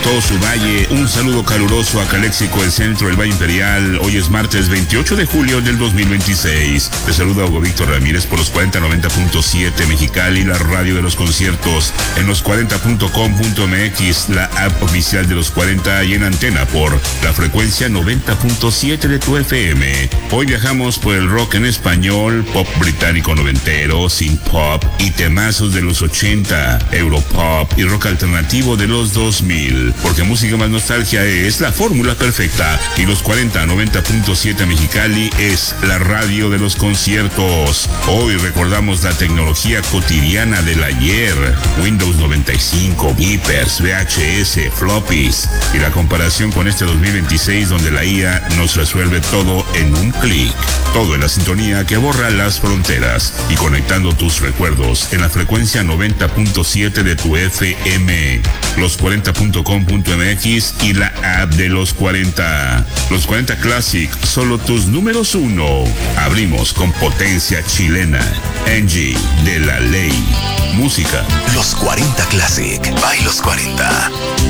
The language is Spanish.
todo su valle. Un saludo caluroso a Caléxico, el centro del Valle Imperial. Hoy es martes 28 de julio del 2026. Te saluda Hugo Víctor Ramírez por los 4090.7 Mexicali, la radio de los conciertos, en los 40.com.mx, la app oficial de los 40 y en antena por la frecuencia 90.7 de tu FM. Hoy viajamos por el rock en español, pop británico noventero, synth pop y temazos de los 80, europop y rock alternativo de los 2000, porque música más nostalgia es la fórmula perfecta y los 4090.7 Mexicali es la radio de los conciertos. Hoy recordamos la tecnología cotidiana del ayer, Windows 95, beepers, VHS, floppies y la comparación con este 2026 donde la IA nos resuelve todo en un clic. Todo en la sintonía que borra las fronteras y conectando tus recuerdos en la frecuencia 90.7 de tu FM, los 40.com.mx y la app de los 40. Los 40 Classic, solo tus números uno. Abrimos con potencia chilena. Angie de la Ley. Música. Los 40 Classic, by los 40.